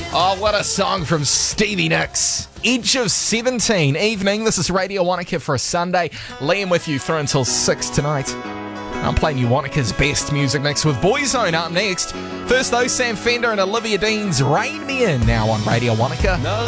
Oh, what a song from Stevie Nicks. Edge of 17. Evening, this is Radio Wanaka for a Sunday. Liam with you through until 6 tonight. I'm playing you Wanaka's best music mix with Boyzone up next. First though, Sam Fender and Olivia Dean's Rain Me In now on Radio Wanaka.